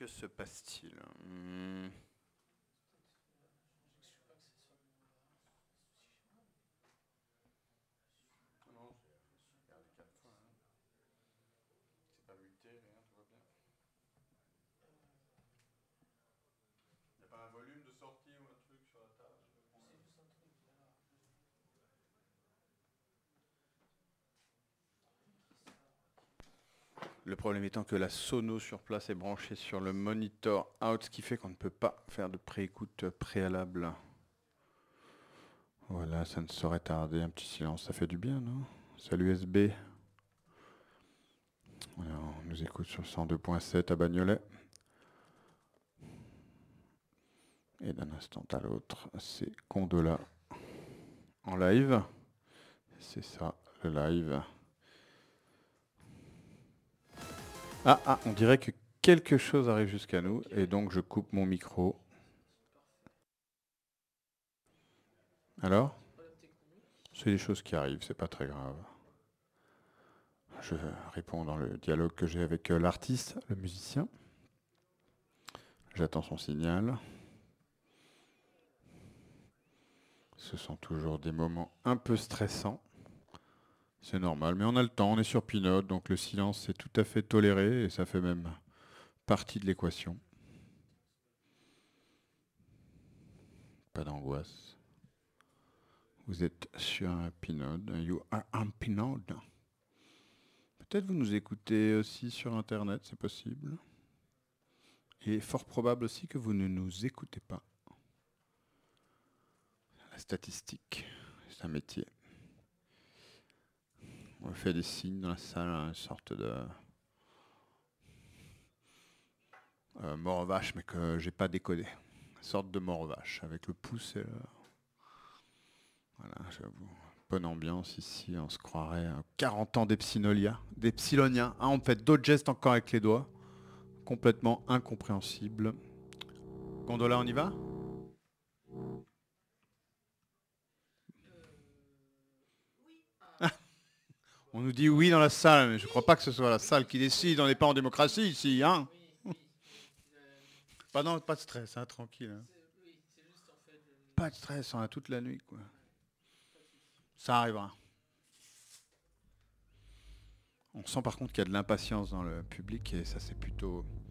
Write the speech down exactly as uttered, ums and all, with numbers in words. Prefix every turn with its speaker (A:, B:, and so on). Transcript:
A: Que se passe-t-il? Hmm. Non, j'ai regardé quatre fois. Hein. C'est pas muté, rien, tout va bien. Il n'y a pas un volume de sortie ou un truc sur la table? Le problème étant que la sono sur place est branchée sur le monitor out, ce qui fait qu'on ne peut pas faire de préécoute préalable. Voilà, ça ne saurait tarder. Un petit silence, ça fait du bien, non? Salut S B. Voilà, on nous écoute sur cent deux point sept à Bagnolet. Et d'un instant à l'autre, c'est Condola en live. C'est ça, le live. Ah, ah, on dirait que quelque chose arrive jusqu'à nous, et donc je coupe mon micro. Alors? C'est des choses qui arrivent, c'est pas très grave. Je réponds dans le dialogue que j'ai avec l'artiste, le musicien. J'attends son signal. Ce sont toujours des moments un peu stressants. C'est normal, mais on a le temps, on est sur Pinode, donc le silence est tout à fait toléré, et ça fait même partie de l'équation. Pas d'angoisse. Vous êtes sur un Pinode. You are on Pinode. Peut-être vous nous écoutez aussi sur Internet, c'est possible. Il est fort probable aussi que vous ne nous écoutez pas. La statistique, c'est un métier. On me fait des signes dans la salle, une sorte de euh, mort-vache, mais que j'ai pas décodé. Une sorte de mort-vache, avec le pouce et le... Voilà, j'avoue. Bonne ambiance ici, on se croirait à quarante ans d'Epsinolia, d'Epsilonia. Ah, on fait d'autres gestes encore avec les doigts. Complètement incompréhensible. Gondola, on y va? On nous dit oui dans la salle, mais je crois pas que ce soit la salle qui décide. On n'est pas en démocratie ici, hein? Pas, non, pas de stress, hein, tranquille. Hein. Pas de stress, on a toute la nuit, quoi. Ça arrivera. On sent par contre qu'il y a de l'impatience dans le public et ça c'est plutôt